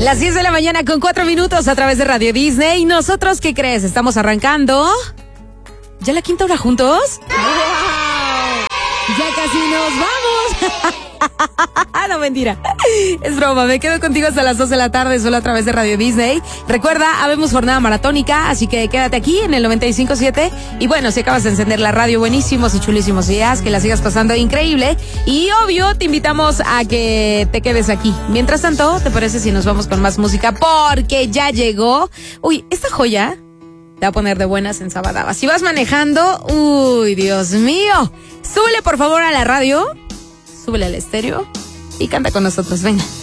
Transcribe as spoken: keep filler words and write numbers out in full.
Las diez de la mañana con cuatro minutos a través de Radio Disney. ¿Y nosotros qué crees? Estamos arrancando. ¿Ya la quinta hora juntos? ¡Wow! Ya casi nos vamos. No, mentira. Es broma, me quedo contigo hasta las dos de la tarde solo a través de Radio Disney. Recuerda, habemos jornada maratónica, así que quédate aquí en el noventa y cinco punto siete. Y bueno, si acabas de encender la radio, buenísimos y chulísimos días, que la sigas pasando increíble. Y obvio, te invitamos a que te quedes aquí. Mientras tanto, ¿te parece si nos vamos con más música? Porque ya llegó. Uy, esta joya te va a poner de buenas en Sabadaba. Si vas manejando, uy, Dios mío. Súbele por favor a la radio, súbele al estéreo y canta con nosotros, venga.